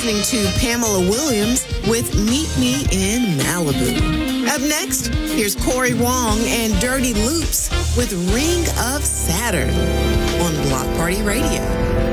listening to Pamela Williams with Meet Me in Malibu. Up next, here's Corey Wong and Dirty Loops with Ring of Saturn on Block Party Radio.